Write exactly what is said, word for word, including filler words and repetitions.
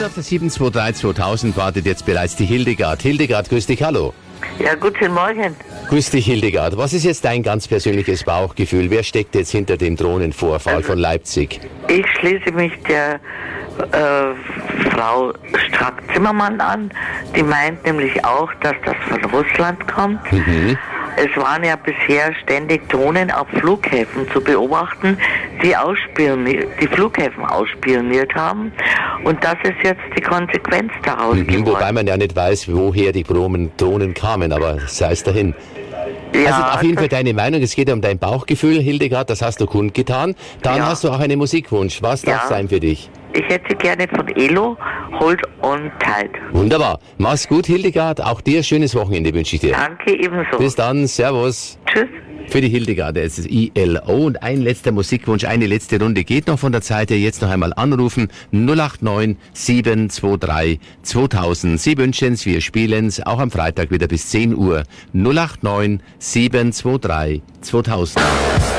auf der sieben zwei drei zweitausend wartet jetzt bereits die Hildegard. Hildegard, grüß dich, hallo. Ja, guten Morgen. Grüß dich, Hildegard. Was ist jetzt dein ganz persönliches Bauchgefühl? Wer steckt jetzt hinter dem Drohnenvorfall Also, von Leipzig? Ich schließe mich der äh, Frau Strack-Zimmermann an. Die meint nämlich auch, dass das von Russland kommt. Mhm. Es waren ja bisher ständig Drohnen auf Flughäfen zu beobachten, die, ausspioni- die Flughäfen ausspioniert haben. Und das ist jetzt die Konsequenz daraus Mhm, geworden. wobei man ja nicht weiß, woher die Drohnen, Drohnen kamen, aber sei es dahin. Ja, Also auf jeden Fall das- deine Meinung, es geht um dein Bauchgefühl, Hildegard, das hast du kundgetan. Dann Ja. hast du auch einen Musikwunsch. Was darf Ja. sein für dich? Ich hätte gerne von Elo Hold on Tight. Wunderbar. Mach's gut, Hildegard. Auch dir schönes Wochenende wünsche ich dir. Danke ebenso. Bis dann. Servus. Tschüss. Für die Hildegard, es ist I L O und ein letzter Musikwunsch, eine letzte Runde geht noch von der Zeit her. Jetzt noch einmal anrufen null acht neun sieben zwei drei zweitausend. Sie wünschen's, wir spielen's auch am Freitag wieder bis zehn Uhr. null acht neun sieben zwei drei zweitausend.